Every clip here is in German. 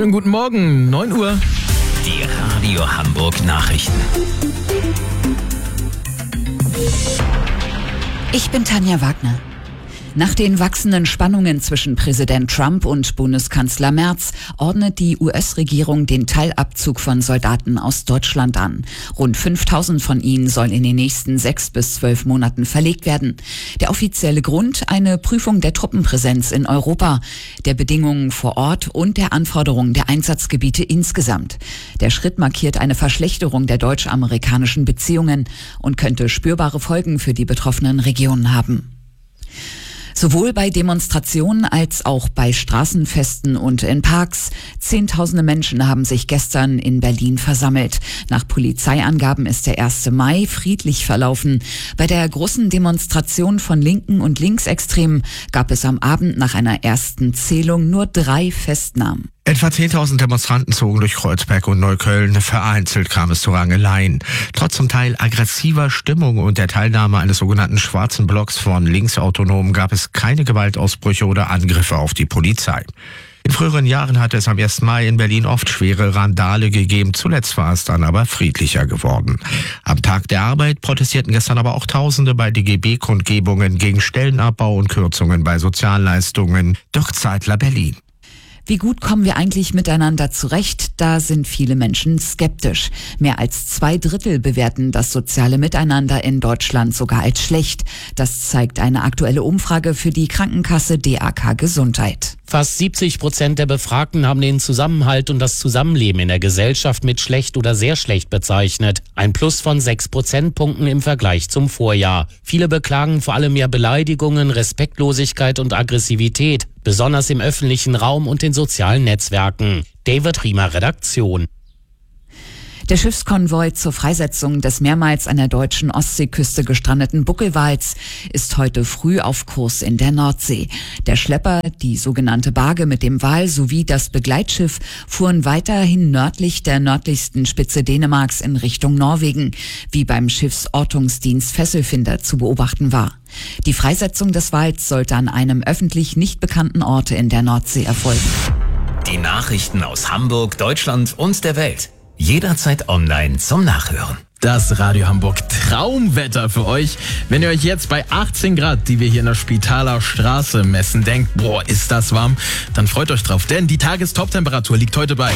Schönen guten Morgen, 9 Uhr. Die Radio Hamburg Nachrichten. Ich bin Tanja Wagner. Nach den wachsenden Spannungen zwischen Präsident Trump und Bundeskanzler Merz ordnet die US-Regierung den Teilabzug von Soldaten aus Deutschland an. Rund 5.000 von ihnen sollen in den nächsten 6 bis 12 Monaten verlegt werden. Der offizielle Grund: eine Prüfung der Truppenpräsenz in Europa, der Bedingungen vor Ort und der Anforderungen der Einsatzgebiete insgesamt. Der Schritt markiert eine Verschlechterung der deutsch-amerikanischen Beziehungen und könnte spürbare Folgen für die betroffenen Regionen haben. Sowohl bei Demonstrationen als auch bei Straßenfesten und in Parks. Zehntausende Menschen haben sich gestern in Berlin versammelt. Nach Polizeiangaben ist der 1. Mai friedlich verlaufen. Bei der großen Demonstration von Linken und Linksextremen gab es am Abend nach einer ersten Zählung nur 3 Festnahmen. Etwa 10.000 Demonstranten zogen durch Kreuzberg und Neukölln. Vereinzelt kam es zu Rangeleien. Trotz zum Teil aggressiver Stimmung und der Teilnahme eines sogenannten schwarzen Blocks von Linksautonomen gab es keine Gewaltausbrüche oder Angriffe auf die Polizei. In früheren Jahren hatte es am 1. Mai in Berlin oft schwere Randale gegeben. Zuletzt war es dann aber friedlicher geworden. Am Tag der Arbeit protestierten gestern aber auch Tausende bei DGB-Kundgebungen gegen Stellenabbau und Kürzungen bei Sozialleistungen. Dirk Zeitler, Berlin. Wie gut kommen wir eigentlich miteinander zurecht? Da sind viele Menschen skeptisch. Mehr als 2/3 bewerten das soziale Miteinander in Deutschland sogar als schlecht. Das zeigt eine aktuelle Umfrage für die Krankenkasse DAK Gesundheit. Fast 70% der Befragten haben den Zusammenhalt und das Zusammenleben in der Gesellschaft mit schlecht oder sehr schlecht bezeichnet. Ein Plus von 6 Prozentpunkten im Vergleich zum Vorjahr. Viele beklagen vor allem mehr Beleidigungen, Respektlosigkeit und Aggressivität, besonders im öffentlichen Raum und in sozialen Netzwerken. David Riemer, Redaktion. Der Schiffskonvoi zur Freisetzung des mehrmals an der deutschen Ostseeküste gestrandeten Buckelwals ist heute früh auf Kurs in der Nordsee. Der Schlepper, die sogenannte Barge mit dem Wal sowie das Begleitschiff fuhren weiterhin nördlich der nördlichsten Spitze Dänemarks in Richtung Norwegen, wie beim Schiffsortungsdienst Fesselfinder zu beobachten war. Die Freisetzung des Wals sollte an einem öffentlich nicht bekannten Ort in der Nordsee erfolgen. Die Nachrichten aus Hamburg, Deutschland und der Welt. Jederzeit online zum Nachhören. Das Radio Hamburg Traumwetter für euch. Wenn ihr euch jetzt bei 18 Grad, die wir hier in der Spitaler Straße messen, denkt, boah, ist das warm, dann freut euch drauf, denn die Tagestoptemperatur liegt heute bei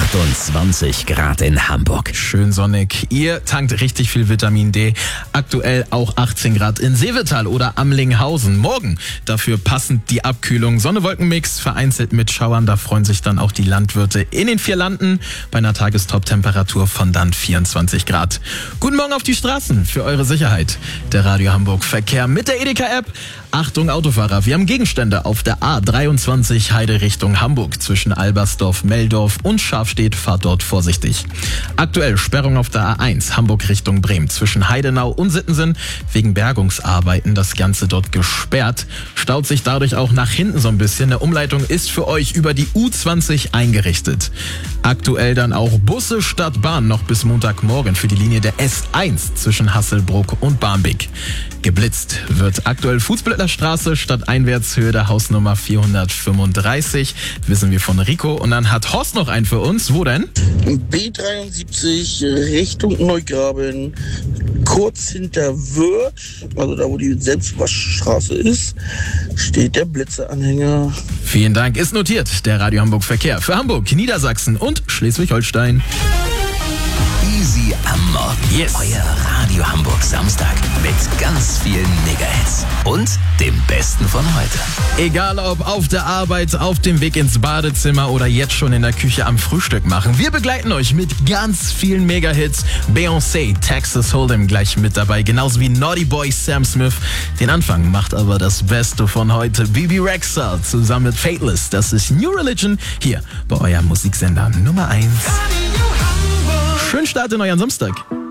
28 Grad in Hamburg. Schön sonnig. Ihr tankt richtig viel Vitamin D. Aktuell auch 18 Grad in Seevetal oder Amlinghausen. Morgen dafür passend die Abkühlung. Sonne-Wolken-Mix, vereinzelt mit Schauern. Da freuen sich dann auch die Landwirte in den 4 Landen bei einer Tagestoptemperatur von dann 24 Grad. Guten Morgen auf die Straßen für eure Sicherheit. Der Radio Hamburg Verkehr mit der Edeka-App. Achtung Autofahrer, wir haben Gegenstände auf der A23 Heide Richtung Hamburg zwischen Albersdorf, Meldorf und Schafstedt. Fahrt dort vorsichtig. Aktuell Sperrung auf der A1 Hamburg Richtung Bremen zwischen Heidenau und Sittensen. Wegen Bergungsarbeiten das Ganze dort gesperrt. Staut sich dadurch auch nach hinten so ein bisschen. Eine Umleitung ist für euch über die U20 eingerichtet. Aktuell dann auch Busse statt Bahn noch bis Montagmorgen für die Linie der S1 zwischen Hasselbrook und Barmbek. Geblitzt wird aktuell Fußballstraße statt Einwärtshöhe der Hausnummer 435. Wissen wir von Rico. Und dann hat Horst noch einen für uns. Wo denn? B73 Richtung Neugraben, kurz hinter Wörth, also da wo die Selbstwaschstraße ist, steht der Blitzeanhänger. Vielen Dank, ist notiert. Der Radio Hamburg Verkehr für Hamburg, Niedersachsen und Schleswig-Holstein. Easy am Morgen. Yes. Euer Radio Hamburg Samstag mit ganz vielen Mega-Hits und dem Besten von heute. Egal ob auf der Arbeit, auf dem Weg ins Badezimmer oder jetzt schon in der Küche am Frühstück machen. Wir begleiten euch mit ganz vielen Mega-Hits. Beyoncé, Texas Hold'em gleich mit dabei, genauso wie Naughty Boy Sam Smith. Den Anfang macht aber das Beste von heute. Bibi Rexha zusammen mit Fateless. Das ist New Religion hier bei eurem Musiksender Nummer 1. Schönen Start in euren Samstag.